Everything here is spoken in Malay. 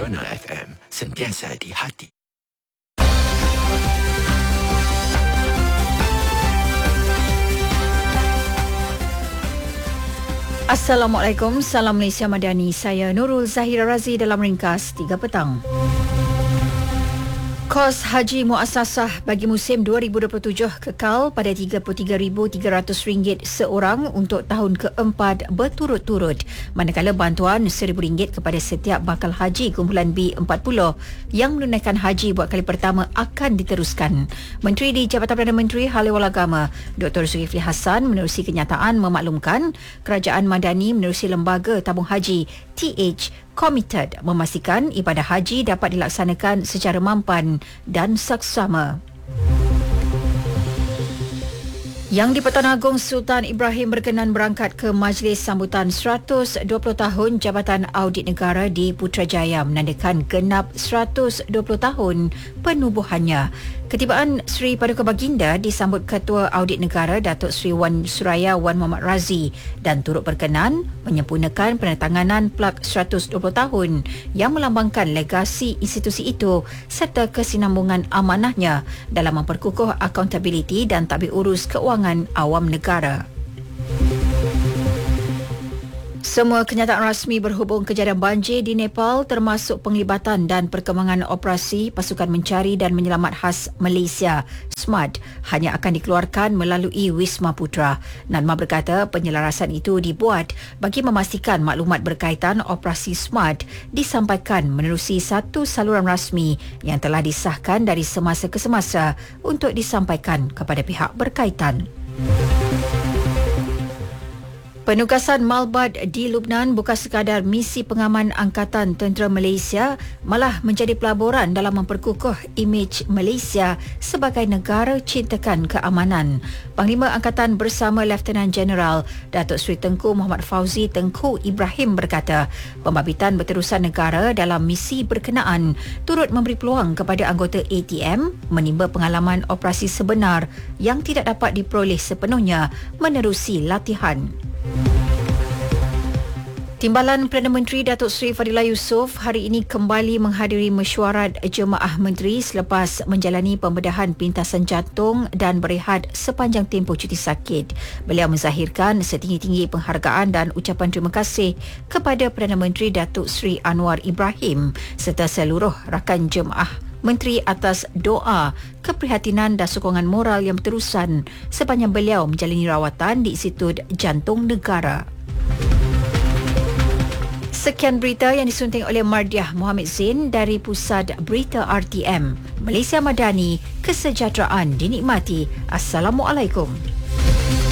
Suara FM, sentiasa di hati. Assalamualaikum, Salam Malaysia Madani. Saya Nurul Zahira Razi dalam ringkas 3 petang. Kos haji muassasah bagi musim 2027 kekal pada RM33,300 seorang untuk tahun keempat berturut-turut, manakala bantuan RM1,000 kepada setiap bakal haji kumpulan B40 yang menunaikan haji buat kali pertama akan diteruskan. Menteri di Jabatan Perdana Menteri Hal Ehwal Agama Dr. Zulkifli Hassan menerusi kenyataan memaklumkan Kerajaan Madani menerusi Lembaga Tabung Haji TH komited memastikan ibadah haji dapat dilaksanakan secara mampan dan saksama. Yang di-Pertuan Agong Sultan Ibrahim berkenan berangkat ke majlis sambutan 120 tahun Jabatan Audit Negara di Putrajaya menandakan genap 120 tahun penubuhannya. Ketibaan Sri Paduka Baginda disambut Ketua Audit Negara Datuk Sri Wan Suraya Wan Muhammad Razi dan turut berkenan menyempurnakan penandatanganan plak 120 tahun yang melambangkan legasi institusi itu serta kesinambungan amanahnya dalam memperkukuh accountability dan tadbir urus keuangan awam negara. Semua kenyataan rasmi berhubung kejadian banjir di Nepal termasuk penglibatan dan perkembangan operasi Pasukan Mencari dan Menyelamat Khas Malaysia SMAD hanya akan dikeluarkan melalui Wisma Putra. Nadma berkata penyelarasan itu dibuat bagi memastikan maklumat berkaitan operasi SMAD disampaikan menerusi satu saluran rasmi yang telah disahkan dari semasa ke semasa untuk disampaikan kepada pihak berkaitan. Penugasan Malbad di Lubnan bukan sekadar misi pengaman Angkatan Tentera Malaysia, malah menjadi pelaburan dalam memperkukuh imej Malaysia sebagai negara cintakan keamanan. Panglima Angkatan bersama Lieutenant General Datuk Seri Tengku Muhammad Fauzi Tengku Ibrahim berkata, pembabitan berterusan negara dalam misi berkenaan turut memberi peluang kepada anggota ATM menimba pengalaman operasi sebenar yang tidak dapat diperoleh sepenuhnya menerusi latihan. Timbalan Perdana Menteri Datuk Seri Fadilah Yusof hari ini kembali menghadiri mesyuarat Jemaah Menteri selepas menjalani pembedahan pintasan jantung dan berehat sepanjang tempoh cuti sakit. Beliau menzahirkan setinggi-tinggi penghargaan dan ucapan terima kasih kepada Perdana Menteri Datuk Seri Anwar Ibrahim serta seluruh rakan jemaah Menteri atas doa, keprihatinan dan sokongan moral yang berterusan sepanjang beliau menjalani rawatan di Institut Jantung Negara. Sekian berita yang disunting oleh Mardiah Muhammad Zain dari Pusat Berita RTM. Malaysia Madani, kesejahteraan dinikmati. Assalamualaikum.